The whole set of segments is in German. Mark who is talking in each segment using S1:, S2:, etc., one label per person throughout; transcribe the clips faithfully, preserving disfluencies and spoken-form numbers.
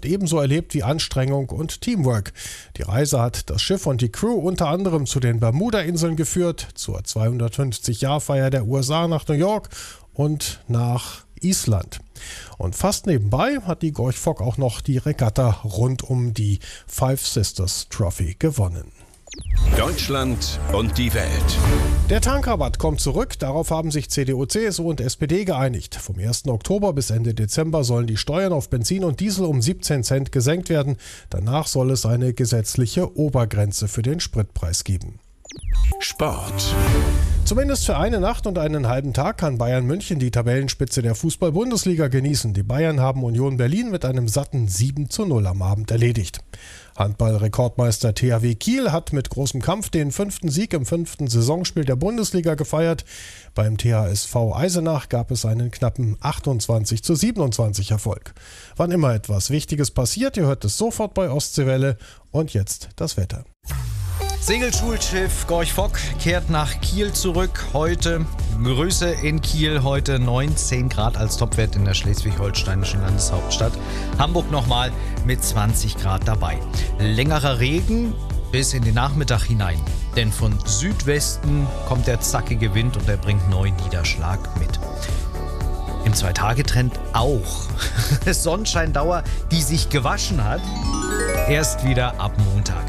S1: ebenso erlebt wie Anstrengung und Teamwork. Die Reise hat das Schiff und die Crew unter anderem zu den Bermuda-Inseln geführt, zur zweihundertfünfzig-Jahr-Feier der U S A nach New York und nach Island. Und fast nebenbei hat die Gorch Fock auch noch die Regatta rund um die Five Sisters Trophy gewonnen.
S2: Deutschland und die Welt.
S1: Der Tankrabatt kommt zurück. Darauf haben sich C D U, C S U und S P D geeinigt. Vom ersten Oktober bis Ende Dezember sollen die Steuern auf Benzin und Diesel um siebzehn Cent gesenkt werden. Danach soll es eine gesetzliche Obergrenze für den Spritpreis geben.
S2: Sport.
S1: Zumindest für eine Nacht und einen halben Tag kann Bayern München die Tabellenspitze der Fußball-Bundesliga genießen. Die Bayern haben Union Berlin mit einem satten sieben zu null am Abend erledigt. Handball-Rekordmeister T H W Kiel hat mit großem Kampf den fünften Sieg im fünften Saisonspiel der Bundesliga gefeiert. Beim T H S V Eisenach gab es einen knappen achtundzwanzig zu siebenundzwanzig Erfolg. Wann immer etwas Wichtiges passiert, ihr hört es sofort bei Ostseewelle. Und jetzt das Wetter.
S3: Segelschulschiff Gorch Fock kehrt nach Kiel zurück. Heute Grüße in Kiel, heute neunzehn Grad als Topwert in der schleswig-holsteinischen Landeshauptstadt. Hamburg nochmal mit zwanzig Grad dabei. Längerer Regen bis in den Nachmittag hinein. Denn von Südwesten kommt der zackige Wind und er bringt neuen Niederschlag mit. Im Zwei-Tage-Trend auch. Sonnenscheindauer, die sich gewaschen hat, erst wieder ab Montag.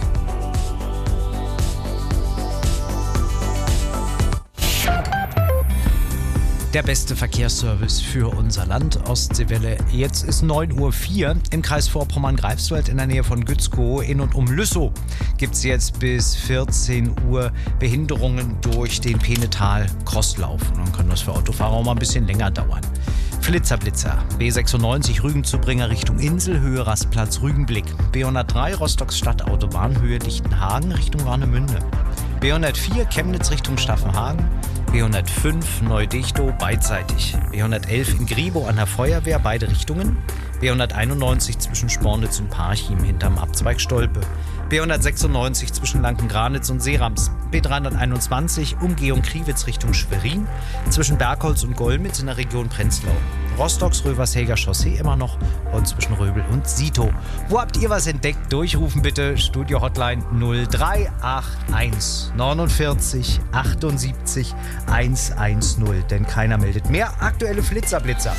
S3: Der beste Verkehrsservice für unser Land, Ostseewelle. Jetzt ist neun Uhr vier. Im Kreis Vorpommern-Greifswald in der Nähe von Gützkow in und um Lüssow gibt es jetzt bis vierzehn Uhr Behinderungen durch den Penetal-Crosslauf. Und dann kann das für Autofahrer auch mal ein bisschen länger dauern. Flitzerblitzer. B sechsundneunzig Rügen-zu-Bringer Richtung Insel, Höhe Rastplatz Rügenblick. B hundertdrei Rostocks Stadtautobahn, Höhe Lichtenhagen Richtung Warnemünde. B hundertvier Chemnitz Richtung Staffenhagen. B hundertfünf Neu-Dichtow beidseitig. B hundertelf in Griebow an der Feuerwehr, beide Richtungen. B hunderteinundneunzig zwischen Spornitz und Parchim hinterm Abzweig Stolpe. B hundertsechsundneunzig zwischen Lanken-Granitz und Seerams. B dreihunderteinundzwanzig Umgehung Kriwitz Richtung Schwerin. Zwischen Bergholz und Golmitz in der Region Prenzlau. Rostocks Röversheger Chaussee immer noch und zwischen Röbel und Sito. Wo habt ihr was entdeckt? Durchrufen bitte. Studio Hotline null drei acht eins neunundvierzig achtundsiebzig hundertzehn. Denn keiner meldet mehr. Aktuelle Flitzerblitzer.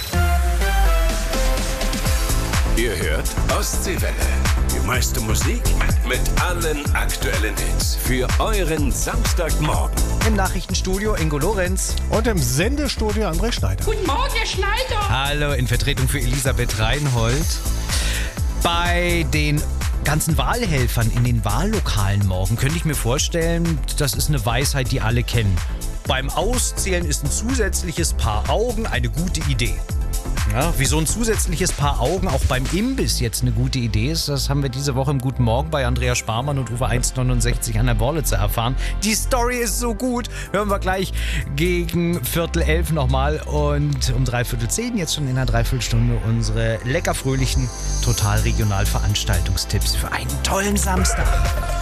S2: Ihr hört Ostseewelle. Die meiste Musik mit allen aktuellen Hits. Für euren Samstagmorgen.
S3: Im Nachrichtenstudio Ingo Lorenz.
S1: Und im Sendestudio André Schneider.
S4: Guten Morgen, Herr Schneider.
S3: Hallo, in Vertretung für Elisabeth Reinhold. Bei den ganzen Wahlhelfern in den Wahllokalen morgen könnte ich mir vorstellen, das ist eine Weisheit, die alle kennen. Beim Auszählen ist ein zusätzliches Paar Augen eine gute Idee. Ja, wie so ein zusätzliches Paar Augen auch beim Imbiss jetzt eine gute Idee ist, das haben wir diese Woche im Guten Morgen bei Andreas Sparmann und Uwe eins neunundsechzig an der Borlitze erfahren. Die Story ist so gut, hören wir gleich gegen Viertel elf nochmal und um dreiviertel zehn jetzt schon in einer Dreiviertelstunde unsere lecker fröhlichen Total-Regional-Veranstaltungstipps für einen tollen Samstag.